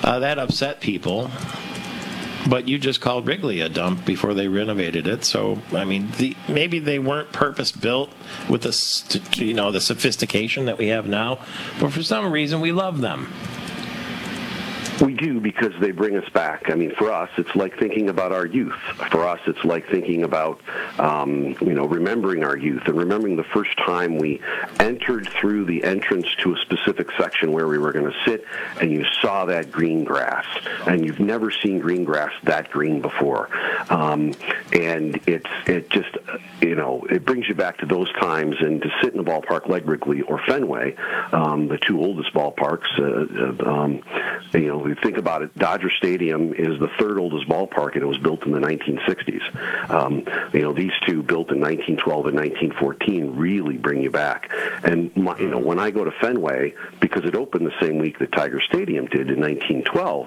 That upset people. But you just called Wrigley a dump before they renovated it. So, I mean, maybe they weren't purpose-built with the sophistication that we have now. But for some reason, we love them. We do, because they bring us back. I mean, for us, it's like thinking about our youth. For us, it's like thinking about, remembering our youth and remembering the first time we entered through the entrance to a specific section where we were going to sit, and you saw that green grass, and you've never seen green grass that green before. And it brings you back to those times, and to sit in a ballpark like Wrigley or Fenway, the two oldest ballparks, you think about it, Dodger Stadium is the third oldest ballpark, and it was built in the 1960s. These two, built in 1912 and 1914, really bring you back. And when I go to Fenway, because it opened the same week that Tiger Stadium did in 1912,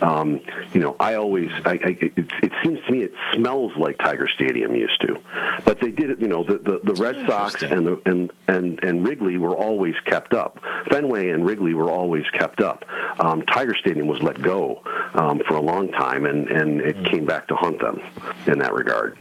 it seems to me it smells like Tiger Stadium used to. But they did it. The Red Sox and Wrigley were always kept up. Fenway and Wrigley were always kept up. Tiger Stadium was let go for a long time, and it came back to haunt them in that regard.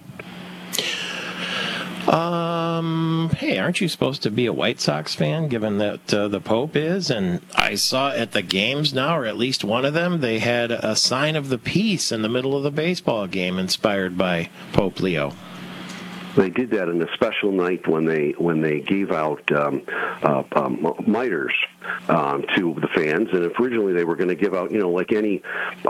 Hey, aren't you supposed to be a White Sox fan, given that the Pope is? And I saw at the games now, or at least one of them, they had a sign of the peace in the middle of the baseball game inspired by Pope Leo. They did that in a special night when they gave out miters to the fans, and if originally they were going to give out, like any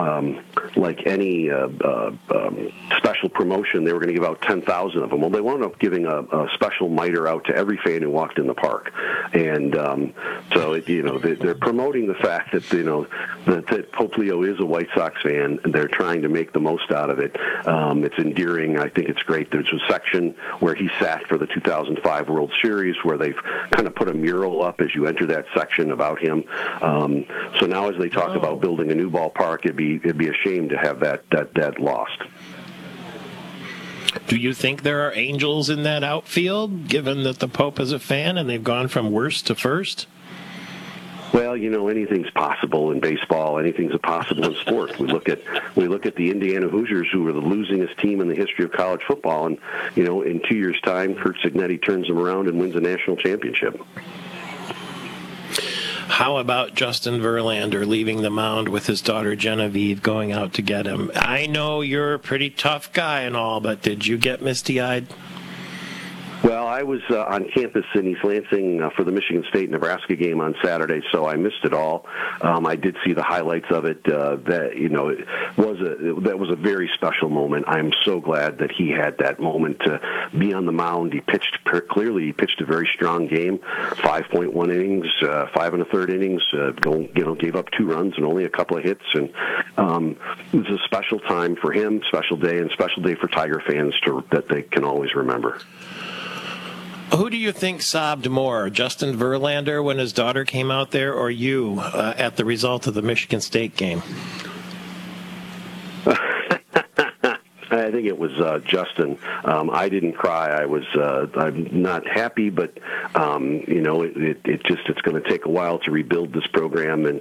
special promotion, they were going to give out 10,000 of them. Well, they wound up giving a special miter out to every fan who walked in the park, and they're promoting the fact that that Pope Leo is a White Sox fan, and they're trying to make the most out of it. It's endearing. I think it's great. There's a section where he sat for the 2005 World Series, where they've kind of put a mural up as you enter that section about him. So now, as they talk about building a new ballpark, it'd be a shame to have that lost. Do you think there are angels in that outfield, given that the Pope is a fan and they've gone from worst to first? Well, anything's possible in baseball. Anything's possible in sports. We look at the Indiana Hoosiers, who are the losingest team in the history of college football, and in 2 years' time, Curt Cignetti turns them around and wins a national championship. How about Justin Verlander leaving the mound with his daughter Genevieve going out to get him? I know you're a pretty tough guy and all, but did you get misty-eyed? Well, I was on campus in East Lansing for the Michigan State-Nebraska game on Saturday, so I missed it all. I did see the highlights of it. That was a very special moment. I'm so glad that he had that moment to be on the mound. He pitched clearly. He pitched a very strong game, 5.1 innings, 5 1/3 innings. Gave up 2 runs and only a couple of hits, and it was a special time for him, special day for Tiger fans that they can always remember. Who do you think sobbed more, Justin Verlander when his daughter came out there, or you at the result of the Michigan State game? I think it was Justin. I didn't cry. I'm not happy, but it's going to take a while to rebuild this program, and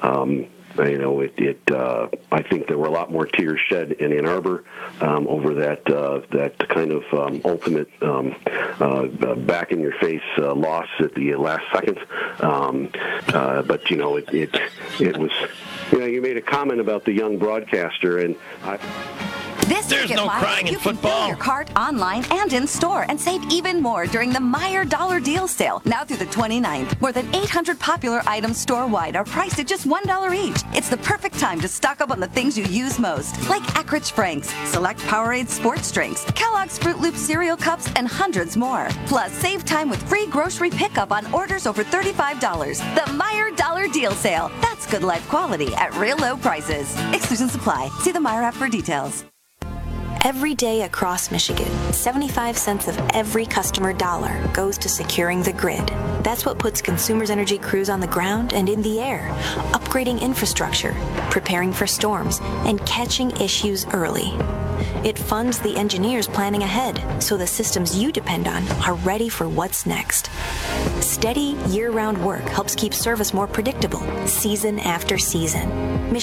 I think there were a lot more tears shed in Ann Arbor over that kind of ultimate back-in-your-face loss at the last second. But it was. You made a comment about the young broadcaster, and There's no crying in football. You can fill your cart online and in store and save even more during the Meijer Dollar Deal Sale, now through the 29th. More than 800 popular items store-wide are priced at just $1 each. It's the perfect time to stock up on the things you use most, like Eckrich Franks, select Powerade sports drinks, Kellogg's Fruit Loop cereal cups, and hundreds more. Plus, save time with free grocery pickup on orders over $35. The Meijer Dollar Deal Sale. That's good life quality at real low prices. Exclusions apply. See the Meijer app for details. Every day across Michigan, 75 cents of every customer dollar goes to securing the grid. That's what puts Consumers Energy crews on the ground and in the air, upgrading infrastructure, preparing for storms, and catching issues early. It funds the engineers planning ahead, so the systems you depend on are ready for what's next. Steady, year-round work helps keep service more predictable, season after season.